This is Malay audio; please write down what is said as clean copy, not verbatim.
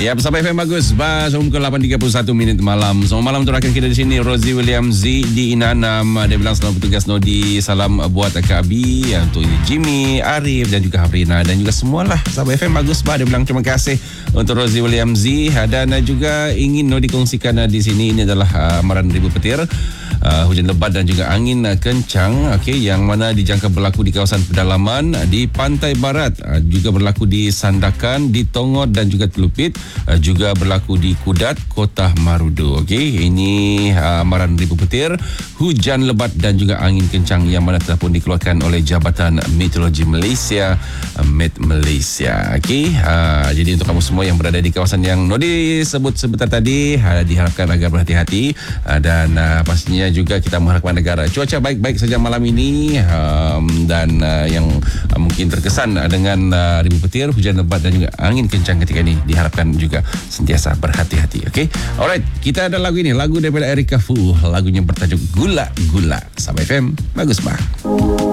Ya, bersama FM Bagus. Pukul 8.31 malam. Selamat malam untuk rakan kita di sini, Rosie William Z di Inanam. Dia bilang selamat bertugas Nodi. Salam buat Kak Abi, untuk Jimmy, Arif dan juga Hafrina dan juga semualah sahabat FM Bagus. Dia bilang terima kasih untuk Rosie William Z dan juga ingin Nodi kongsikan di sini. Ini adalah amaran ribu petir. Hujan lebat dan juga angin kencang, yang mana dijangka berlaku di kawasan pedalaman di pantai barat, juga berlaku di Sandakan, di Tongot dan juga Telupit, juga berlaku di Kudat, Kota Marudu. Ini amaran ribu petir, hujan lebat dan juga angin kencang yang mana telah pun dikeluarkan oleh Jabatan Meteorologi Malaysia, Met Malaysia. Jadi untuk kamu semua yang berada di kawasan yang Nodi sebut sebentar tadi, diharapkan agar berhati-hati dan pastinya juga kita mengharapkan negara cuaca baik-baik saja malam ini, dan yang mungkin terkesan dengan ribu petir, hujan lebat dan juga angin kencang ketika ini diharapkan juga sentiasa berhati-hati. Alright, kita ada lagu ini, lagu daripada Erika Fu, lagunya bertajuk Gula Gula. Sahabat FM Bagus bah.